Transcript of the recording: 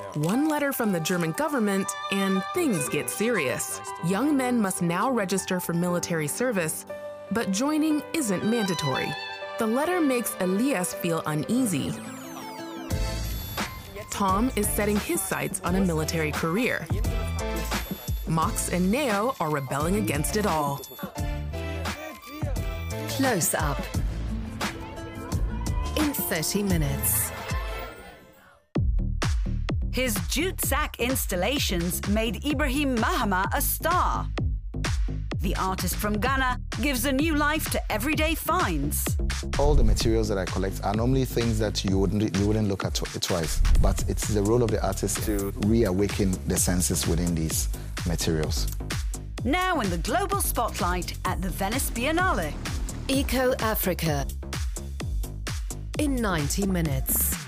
One letter from the German government and things get serious. Young men must now register for military service, but joining isn't mandatory. The letter makes Elias feel uneasy. Tom is setting his sights on a military career. Max and Neo are rebelling against it all. Close Up in 30 minutes. His jute sack installations made Ibrahim Mahama a star. The artist from Ghana gives a new life to everyday finds. All the materials that I collect are normally things that you wouldn't look at twice, but it's the role of the artist to reawaken the senses within these materials. Now in the global spotlight at the Venice Biennale. Eco Africa in 90 minutes.